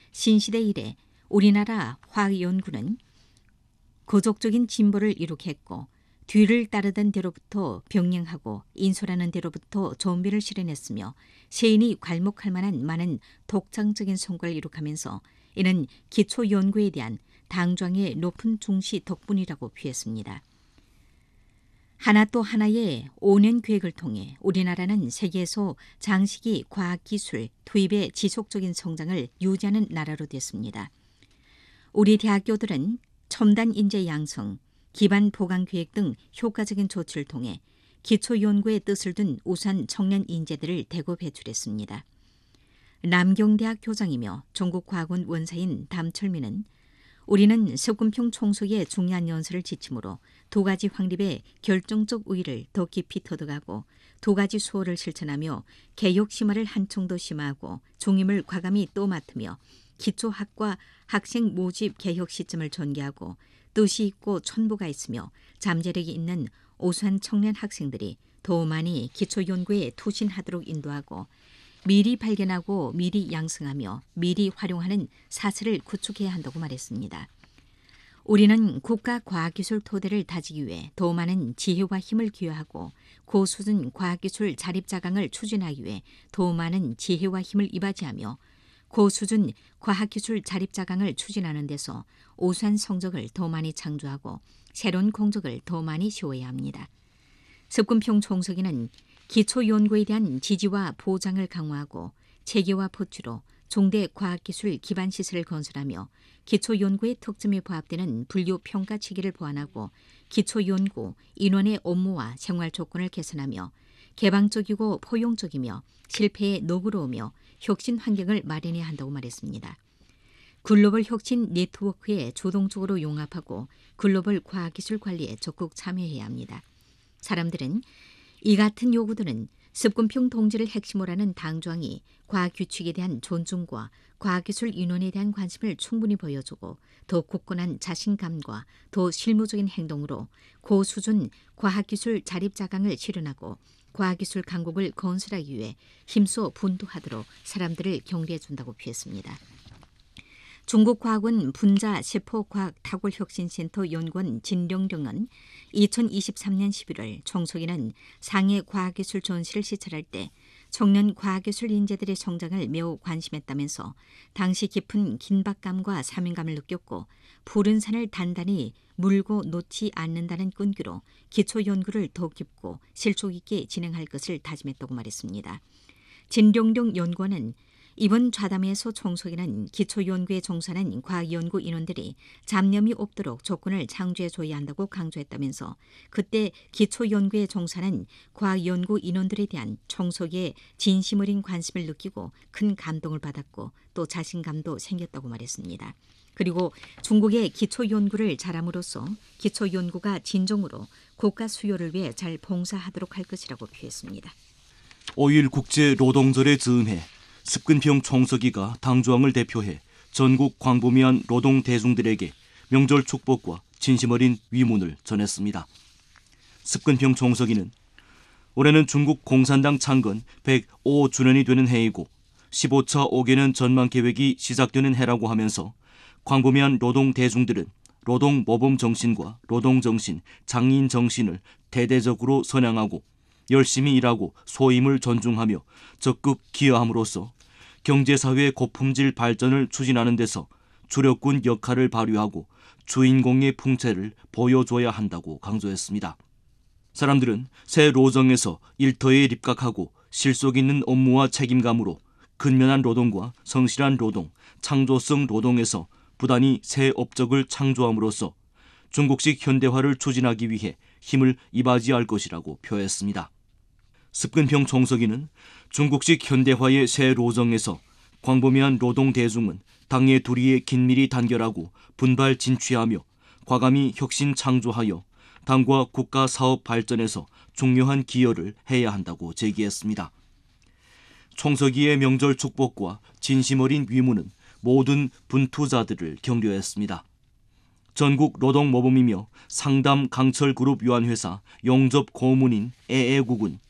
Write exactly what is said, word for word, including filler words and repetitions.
신시대 이래 우리나라 화학연구는 고속적인 진보를 이룩했고 뒤를 따르던 대로부터 병행하고 인소라는 대로부터 좀비를 실현했으며 세인이 괄목할 만한 많은 독창적인 성과를 이룩하면서 이는 기초 연구에 대한 당좌의 높은 중시 덕분이라고 표했습니다. 하나 또 하나의 오 년 계획을 통해 우리나라는 세계에서 장시기 과학기술 투입의 지속적인 성장을 유지하는 나라로 됐습니다. 우리 대학교들은 첨단 인재 양성, 기반 보강 계획 등 효과적인 조치를 통해 기초 연구에 뜻을 둔 우수한 청년 인재들을 대거 배출했습니다. 남경대학 교장이며 전국과학원 원사인 담철민은 우리는 습군평 총석의 중요한 연설을 지침으로 두 가지 확립의 결정적 우위를 더 깊이 터득하고 두 가지 수호를 실천하며 개혁 심화를 한층 더 심화하고 중임을 과감히 또 맡으며 기초학과 학생 모집 개혁 시점을 전개하고 뜻이 있고 천부가 있으며 잠재력이 있는 우수한 청년 학생들이 더 많이 기초 연구에 투신하도록 인도하고 미리 발견하고 미리 양성하며 미리 활용하는 사슬을 구축해야 한다고 말했습니다. 우리는 국가 과학기술 토대를 다지기 위해 더 많은 지혜와 힘을 기여하고 고수준 과학기술 자립자강을 추진하기 위해 더 많은 지혜와 힘을 이바지하며 고수준 과학기술 자립자강을 추진하는 데서 우수한 성적을 더 많이 창조하고 새로운 공적을 더 많이 세워야 합니다. 습군평 총서기는 기초연구에 대한 지지와 보장을 강화하고 체계와 포추로 중대 과학기술 기반시설을 건설하며 기초연구의 특점에 부합되는 분류평가 체계를 보완하고 기초연구 인원의 업무와 생활 조건을 개선하며 개방적이고 포용적이며 실패에 너그러우며 혁신 환경을 마련해야 한다고 말했습니다. 글로벌 혁신 네트워크에 주동적으로 융합하고 글로벌 과학기술 관리에 적극 참여해야 합니다. 사람들은 이 같은 요구들은 습군평 동지를 핵심으로 하는 당정이 과학규칙에 대한 존중과 과학기술 인원에 대한 관심을 충분히 보여주고 더 굳건한 자신감과 더 실무적인 행동으로 고수준 과학기술 자립자강을 실현하고 과학기술 강국을 건설하기 위해 힘써 분투하도록 사람들을 격려해 준다고 표했습니다. 중국과학원 분자세포과학탁월혁신센터 연구원 진령령은 이천이십삼 년 십일월 총석이는 상해 과학기술 전시를 시찰할 때 청년 과학기술 인재들의 성장을 매우 관심했다면서 당시 깊은 긴박감과 사명감을 느꼈고 푸른 산을 단단히 물고 놓지 않는다는 끈기로 기초 연구를 더 깊고 실속 있게 진행할 것을 다짐했다고 말했습니다. 진령령 연구원은 이번 좌담회에서 총석이는 기초연구에 종사하는 과학연구 인원들이 잡념이 없도록 조건을 창조해줘야 한다고 강조했다면서 그때 기초연구에 종사하는 과학연구 인원들에 대한 총석의 진심 어린 관심을 느끼고 큰 감동을 받았고 또 자신감도 생겼다고 말했습니다. 그리고 중국의 기초연구를 잘함으로써 기초연구가 진정으로 국가 수요를 위해 잘 봉사하도록 할 것이라고 표했습니다. 오일 국제노동절에 즈음해 습근평 총서기가 당조항을 대표해 전국 광범위한 노동 대중들에게 명절 축복과 진심 어린 위문을 전했습니다. 습근평 총서기는 올해는 중국 공산당 창건 백오 주년이 되는 해이고 십오 차 오 개년 전망 계획이 시작되는 해라고 하면서 광범위한 노동 대중들은 노동 모범 정신과 노동 정신, 장인 정신을 대대적으로 선양하고 열심히 일하고 소임을 존중하며 적극 기여함으로써 경제사회 고품질 발전을 추진하는 데서 주력군 역할을 발휘하고 주인공의 풍채를 보여줘야 한다고 강조했습니다. 사람들은 새 로정에서 일터에 입각하고 실속 있는 업무와 책임감으로 근면한 노동과 성실한 노동, 창조성 노동에서 부단히 새 업적을 창조함으로써 중국식 현대화를 추진하기 위해 힘을 이바지할 것이라고 표했습니다. 습근평 총서기는 중국식 현대화의 새 로정에서 광범위한 노동 대중은 당의 도리에 긴밀히 단결하고 분발 진취하며 과감히 혁신 창조하여 당과 국가 사업 발전에서 중요한 기여를 해야 한다고 제기했습니다. 총서기의 명절 축복과 진심 어린 위문은 모든 분투자들을 격려했습니다. 전국 노동모범이며 상담 강철그룹 유한회사 용접 고문인 에에국은